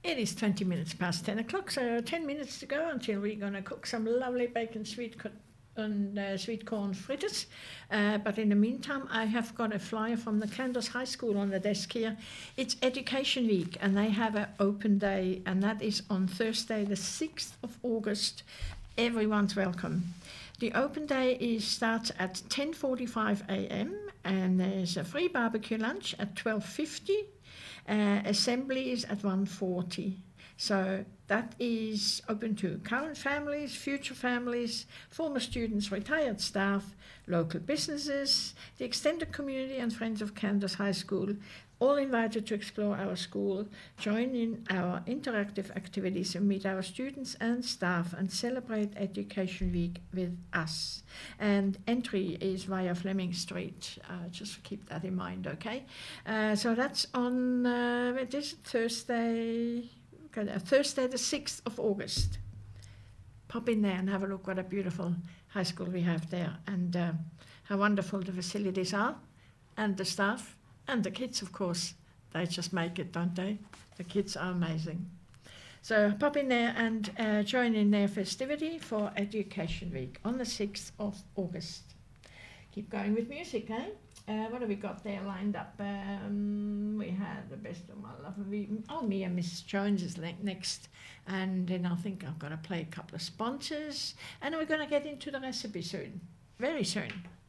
It is 20 minutes past 10 o'clock, so 10 minutes to go until we're going to cook some lovely bacon sweet corn fritters. But in the meantime, I have got a flyer from the Candles High School on the desk here. It's Education Week, and they have an open day, and that is on Thursday, the 6th of August. Everyone's welcome. The open day starts at 10:45 a.m. and there's a free barbecue lunch at 12:50. Assembly is at 1:40. So that is open to current families, future families, former students, retired staff, local businesses, the extended community and friends of Candles High School, all invited to explore our school, join in our interactive activities and meet our students and staff and celebrate Education Week with us. And entry is via Fleming Street, just keep that in mind, okay? So that's on this Thursday the 6th of August. Pop in there and have a look what a beautiful high school we have there, and how wonderful the facilities are, and the staff, and the kids, of course. They just make it, don't they? The kids are amazing. So pop in there and join in their festivity for Education Week on the 6th of August. Keep going with music, eh? What have we got there lined up? We had The Best of My Love. Me and Mrs. Jones is next. And then I think I've got to play a couple of sponsors. And we're going to get into the recipe soon. Very soon.